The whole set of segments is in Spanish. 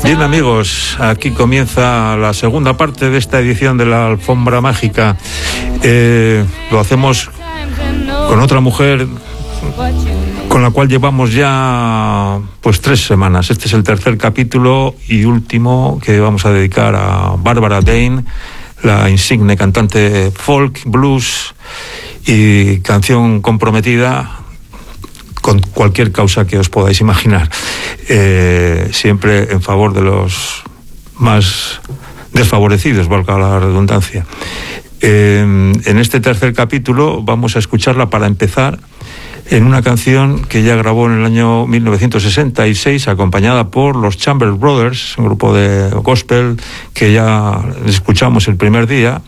Bien, amigos, aquí comienza la segunda parte de esta edición de la Alfombra Mágica. Lo hacemos con otra mujer con la cual llevamos ya pues 3 semanas. Este es el tercer capítulo y último que vamos a dedicar a Barbara Dane, la insigne cantante folk, blues y canción comprometida con cualquier causa que os podáis imaginar, siempre en favor de los más desfavorecidos, valga la redundancia. En este tercer capítulo vamos a escucharla para empezar en una canción que ya grabó en el año 1966, acompañada por los Chambers Brothers, un grupo de gospel que ya escuchamos el primer día,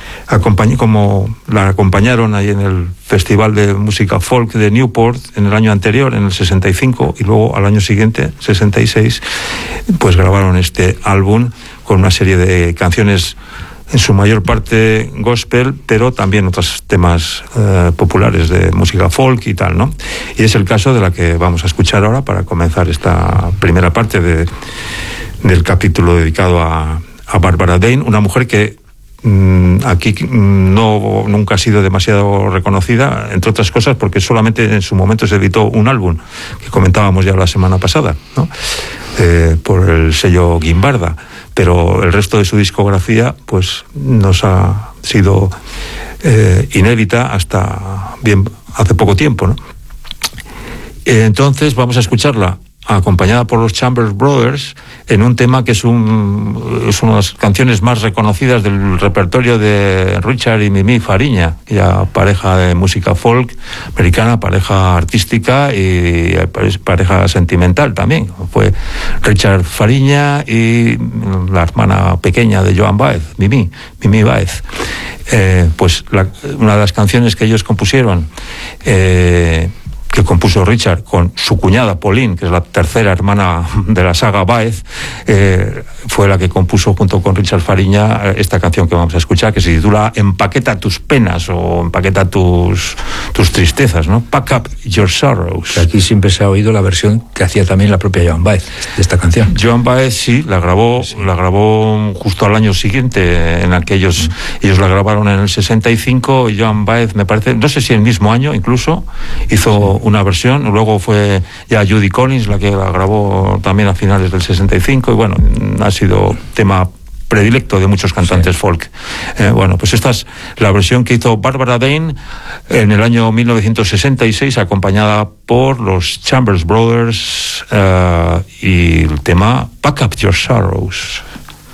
como la acompañaron ahí en el Festival de Música Folk de Newport en el año anterior, en el 65, y luego al año siguiente, 66, pues grabaron este álbum con una serie de canciones en su mayor parte gospel, pero también otros temas populares de música folk y tal, ¿no? Y es el caso de la que vamos a escuchar ahora para comenzar esta primera parte del capítulo dedicado a Barbara Dane, una mujer que aquí nunca ha sido demasiado reconocida, entre otras cosas porque solamente en su momento se editó un álbum que comentábamos ya la semana pasada, ¿no? Por el sello Guimbarda, pero el resto de su discografía pues nos ha sido inédita hasta bien hace poco tiempo, ¿no? Entonces vamos a escucharla acompañada por los Chambers Brothers en un tema que es una de las canciones más reconocidas del repertorio de Richard y Mimi Fariña, ya pareja de música folk americana, pareja artística y pareja sentimental también. Fue Richard Fariña y la hermana pequeña de Joan Baez, Mimi Baez. Pues una de las canciones que ellos compusieron, que compuso Richard con su cuñada Pauline, que es la tercera hermana de la saga Baez, fue la que compuso junto con Richard Fariña esta canción que vamos a escuchar, que se titula Empaqueta tus penas o Empaqueta tus tristezas, ¿no? Pack up your sorrows. Aquí siempre se ha oído la versión que hacía también la propia Joan Baez de esta canción. Joan Baez sí, la grabó justo al año siguiente, en aquellos ellos la grabaron en el 65 y Joan Baez, me parece, no sé si el mismo año incluso, hizo una versión. Luego fue ya Judy Collins la que la grabó también a finales del 65 y bueno, ha sido tema predilecto de muchos cantantes folk. Bueno, pues esta es la versión que hizo Barbara Dane en el año 1966, acompañada por los Chambers Brothers, y el tema Pack Up Your Sorrows.